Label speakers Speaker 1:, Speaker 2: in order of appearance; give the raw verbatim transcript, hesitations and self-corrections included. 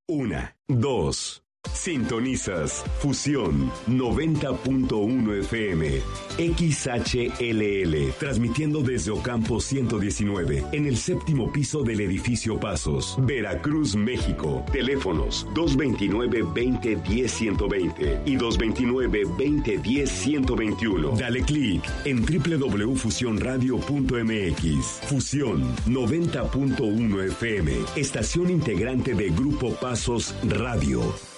Speaker 1: Una, dos. Sintonizas Fusión noventa punto uno F M, X H L L, transmitiendo desde Ocampo ciento diecinueve, en el séptimo piso del edificio Pasos, Veracruz, México. Teléfonos dos veintinueve, veinte, diez, ciento veinte y dos veintinueve, veinte, diez, ciento veintiuno. Dale clic en doble u doble u doble u punto fusión radio punto m x. Fusión noventa punto uno F M, estación integrante de Grupo Pasos Radio.